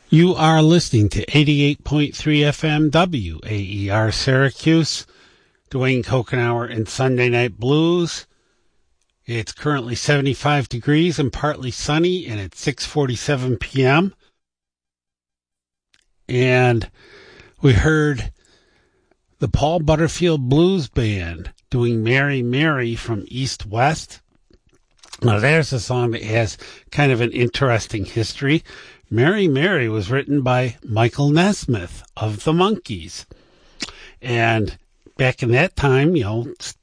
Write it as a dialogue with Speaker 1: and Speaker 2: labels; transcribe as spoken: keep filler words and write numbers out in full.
Speaker 1: You are listening to eighty-eight point three F M W A E R Syracuse, Dwayne Kokenauer and Sunday Night Blues. It's currently seventy-five degrees and partly sunny, and it's six forty-seven p.m. And we heard the Paul Butterfield Blues Band doing Mary Mary from East West. Now there's a song that has kind of an interesting history. Mary Mary was written by Michael Nesmith of the Monkees. And back in that time, you know,